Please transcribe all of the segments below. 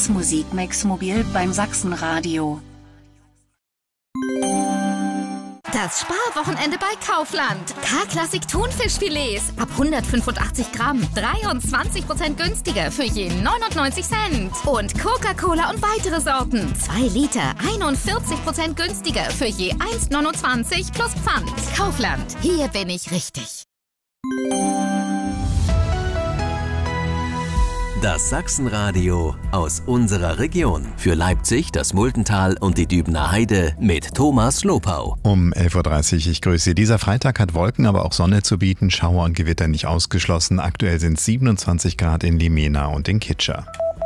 Musikmix mobil beim Sachsenradio. Das Sparwochenende bei Kaufland. K-Klassik Thunfischfilets ab 185 Gramm. 23% günstiger für je 99 Cent. Und Coca-Cola und weitere Sorten. 2 Liter, 41% günstiger für je 1,29 plus Pfand. Kaufland, hier bin ich richtig. Das Sachsenradio aus unserer Region. Für Leipzig, das Muldental und die Dübener Heide mit Thomas Lopau. Um 11.30 Uhr, ich grüße Sie. Dieser Freitag hat Wolken, aber auch Sonne zu bieten. Schauer und Gewitter nicht ausgeschlossen. Aktuell sind es 27 Grad in Limena und in Kitscher.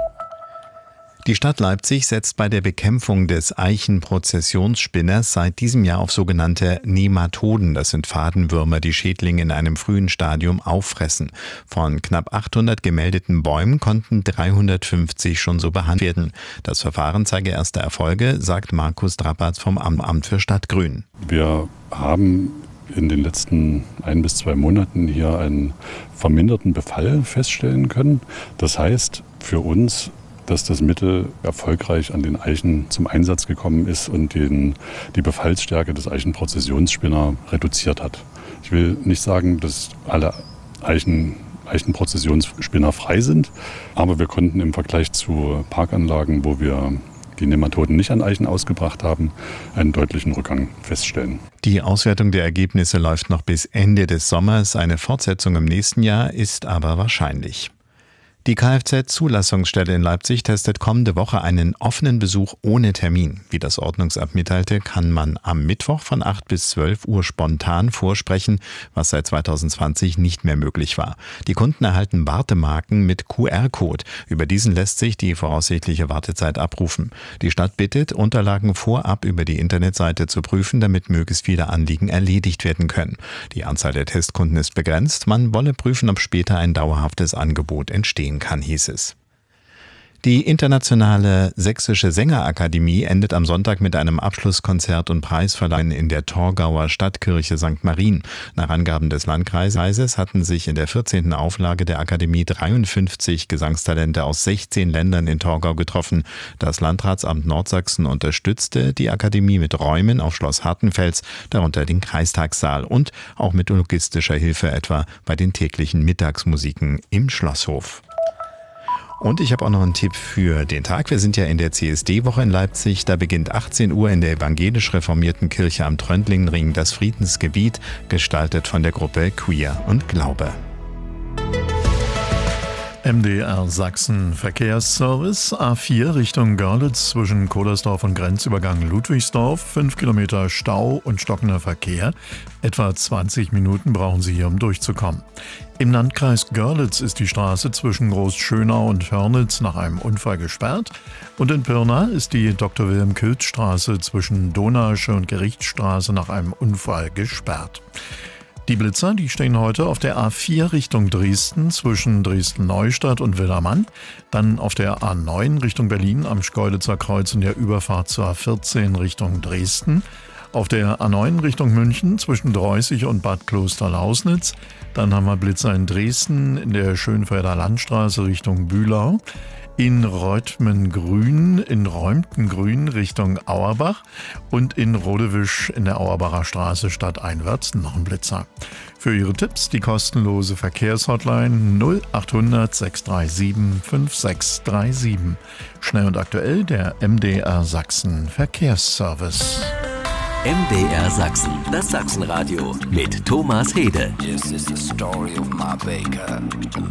Die Stadt Leipzig setzt bei der Bekämpfung des Eichenprozessionsspinners seit diesem Jahr auf sogenannte Nematoden. Das sind Fadenwürmer, die Schädlinge in einem frühen Stadium auffressen. Von knapp 800 gemeldeten Bäumen konnten 350 schon so behandelt werden. Das Verfahren zeige erste Erfolge, sagt Markus Drapatz vom Amt für Stadtgrün. Wir haben in den letzten 1 bis 2 Monaten hier einen verminderten Befall feststellen können. Das heißt für uns, dass das Mittel erfolgreich an den Eichen zum Einsatz gekommen ist und die Befallsstärke des Eichenprozessionsspinner reduziert hat. Ich will nicht sagen, dass alle Eichenprozessionsspinner frei sind, aber wir konnten im Vergleich zu Parkanlagen, wo wir die Nematoden nicht an Eichen ausgebracht haben, einen deutlichen Rückgang feststellen. Die Auswertung der Ergebnisse läuft noch bis Ende des Sommers. Eine Fortsetzung im nächsten Jahr ist aber wahrscheinlich. Die Kfz-Zulassungsstelle in Leipzig testet kommende Woche einen offenen Besuch ohne Termin. Wie das Ordnungsamt mitteilte, kann man am Mittwoch von 8 bis 12 Uhr spontan vorsprechen, was seit 2020 nicht mehr möglich war. Die Kunden erhalten Wartemarken mit QR-Code. Über diesen lässt sich die voraussichtliche Wartezeit abrufen. Die Stadt bittet, Unterlagen vorab über die Internetseite zu prüfen, damit möglichst viele Anliegen erledigt werden können. Die Anzahl der Testkunden ist begrenzt. Man wolle prüfen, ob später ein dauerhaftes Angebot entstehen kann, hieß es. Die internationale Sächsische Sängerakademie endet am Sonntag mit einem Abschlusskonzert und Preisverleihung in der Torgauer Stadtkirche St. Marien. Nach Angaben des Landkreises hatten sich in der 14. Auflage der Akademie 53 Gesangstalente aus 16 Ländern in Torgau getroffen. Das Landratsamt Nordsachsen unterstützte die Akademie mit Räumen auf Schloss Hartenfels, darunter den Kreistagssaal und auch mit logistischer Hilfe, etwa bei den täglichen Mittagsmusiken im Schlosshof. Und ich habe auch noch einen Tipp für den Tag. Wir sind ja in der CSD-Woche in Leipzig. Da beginnt 18 Uhr in der evangelisch-reformierten Kirche am Tröndlingring das Friedensgebet, gestaltet von der Gruppe Queer und Glaube. MDR Sachsen Verkehrsservice, A4 Richtung Görlitz zwischen Kohlersdorf und Grenzübergang Ludwigsdorf, 5 Kilometer Stau und stockender Verkehr. Etwa 20 Minuten brauchen Sie hier, um durchzukommen. Im Landkreis Görlitz ist die Straße zwischen Großschönau und Hörnitz nach einem Unfall gesperrt. Und in Pirna ist die Dr.-Wilhelm-Külz-Straße zwischen Donausche und Gerichtsstraße nach einem Unfall gesperrt. Die Blitzer, die stehen heute auf der A4 Richtung Dresden zwischen Dresden-Neustadt und Wildermann, dann auf der A9 Richtung Berlin am Schkeuditzer Kreuz in der Überfahrt zur A14 Richtung Dresden, auf der A9 Richtung München zwischen Dreußig und Bad Klosterlausnitz, dann haben wir Blitzer in Dresden in der Schönfelder Landstraße Richtung Bühlau, in Reutmengrün, in Räumtengrün Richtung Auerbach und in Rodewisch in der Auerbacher Straße stadteinwärts noch ein Blitzer. Für Ihre Tipps die kostenlose Verkehrshotline 0800 637 5637. Schnell und aktuell der MDR Sachsen Verkehrsservice. MDR Sachsen, das Sachsenradio mit Thomas Hede. This is the story of my baker.